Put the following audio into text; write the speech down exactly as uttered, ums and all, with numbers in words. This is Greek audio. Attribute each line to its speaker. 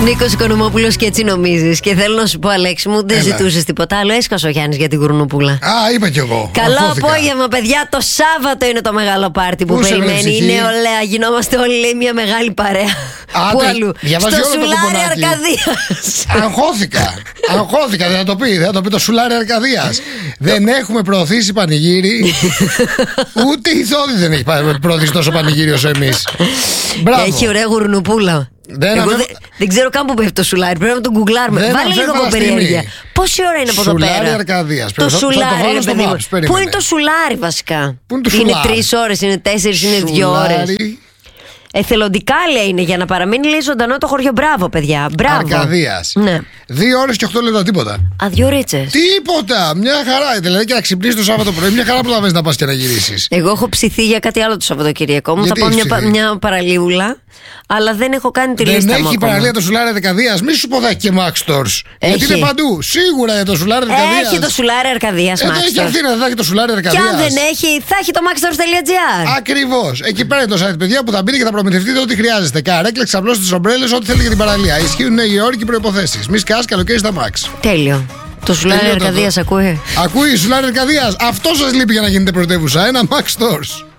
Speaker 1: Νίκος Οικονομόπουλος και έτσι νομίζεις. Και θέλω να σου πω, Αλέξη μου, δεν ζητούσες τίποτα άλλο. Έσκασε ο Γιάννης για την Γουρνούπουλα.
Speaker 2: Α, είπα κι εγώ.
Speaker 1: Καλό
Speaker 2: Αγχώθηκα.
Speaker 1: απόγευμα, παιδιά. Το Σάββατο είναι το μεγάλο πάρτι που
Speaker 2: Πού σε
Speaker 1: περιμένει η
Speaker 2: ψυχή?
Speaker 1: νεολαία. Γινόμαστε όλοι, λέει, μια μεγάλη παρέα.
Speaker 2: Άντε,
Speaker 1: Πού αλλού?
Speaker 2: διαβάζει
Speaker 1: Στο
Speaker 2: όλο το
Speaker 1: Σουλάρι
Speaker 2: κουπονάκι.
Speaker 1: Αρκαδίας.
Speaker 2: Αγχώθηκα. Αγχώθηκα, δεν θα το πει. Δεν θα το πει το Σουλάρι Αρκαδίας. Δεν έχουμε προωθήσει πανηγύρι. Ούτε η Θόδη δεν έχει προωθήσει τόσο πανηγύρι όσο εμείς. Μπράβο.
Speaker 1: Έχει ωραία γουρνουπούλα.
Speaker 2: Δεν
Speaker 1: Εγώ
Speaker 2: ανέβα-
Speaker 1: δεν, δεν ξέρω καν που πέφτει το Σουλάρι. Πρέπει να τον γκουγκλάρουμε.
Speaker 2: Δεν
Speaker 1: Βάλε λίγο
Speaker 2: ανέβαλα
Speaker 1: από
Speaker 2: στιγμή.
Speaker 1: περιέργεια. Πόση ώρα είναι από εδώ πέρα?
Speaker 2: Σουλάρι Αρκαδίας.
Speaker 1: Το
Speaker 2: Θα- θα το
Speaker 1: Σουλάρι,
Speaker 2: βάλω
Speaker 1: ρε
Speaker 2: στο
Speaker 1: παιδί μου.
Speaker 2: Maps, περίμενε.
Speaker 1: Πού είναι το Σουλάρι βασικά?
Speaker 2: Πού είναι το
Speaker 1: Είναι
Speaker 2: Σουλάρι?
Speaker 1: τρεις ώρες, είναι τέσσερις, είναι δύο ώρες.
Speaker 2: Σουλάρι
Speaker 1: Εθελοντικά λέει είναι για να παραμείνει, λέει, ζωντανό το χωριό. Μπράβο, παιδιά. Μπράβο.
Speaker 2: Αρκαδίας.
Speaker 1: Ναι.
Speaker 2: Δύο ώρες και οχτώ λεπτά, τίποτα.
Speaker 1: Α, δύο ρίτσες.
Speaker 2: Τίποτα! Μια χαρά. Δηλαδή και να ξυπνήσει το Σάββατο πρωί, μια χαρά προλαβαίνεις να πας και να γυρίσεις.
Speaker 1: Εγώ έχω ψηθεί για κάτι άλλο το Σαββατοκύριακο μου.
Speaker 2: Γιατί
Speaker 1: Θα πάω
Speaker 2: έχεις
Speaker 1: μια, πα-
Speaker 2: ψηθεί?
Speaker 1: μια παραλίουλα, αλλά δεν έχω κάνει τη
Speaker 2: Δεν
Speaker 1: λίστα μου
Speaker 2: έχει
Speaker 1: ακόμα.
Speaker 2: παραλία το Σουλάρι Αρκαδίας. Μη σου πω θα έχει και Max Stores. Γιατί
Speaker 1: Έχει.
Speaker 2: είναι παντού. Σίγουρα για το Σουλάρι Αρκαδίας.
Speaker 1: Έχει το Σουλάρι Αρκαδίας,
Speaker 2: Εδώ
Speaker 1: Max
Speaker 2: έχει
Speaker 1: Stores.
Speaker 2: Αθήνα, δεν θα έχει το Σουλάρι
Speaker 1: Και
Speaker 2: Αρκαδίας.
Speaker 1: αν δεν έχει, θα έχει το maxstores.gr.
Speaker 2: Ακριβώς. Εκεί πέρα είναι το site, παιδιά, που θα μπείτε και θα προμηθευτείτε ό,τι χρειάζεστε. Καρέκλα, ξαπλώσει τις ομπρέλες, ό,τι θέλετε για την παραλία. Ισχύουν οι όροι και οι προϋποθέσεις. Μη σκάς, καλοκαίρι στα Max.
Speaker 1: Τέλειο. Το Σουλάρι
Speaker 2: Τελείωτο
Speaker 1: Αρκαδίας
Speaker 2: το.
Speaker 1: ακούει.
Speaker 2: Ακούει Σουλάρι Αρκαδίας. Αυτό σας λείπει για να γίνετε πρωτεύουσα. Ένα Max Stores.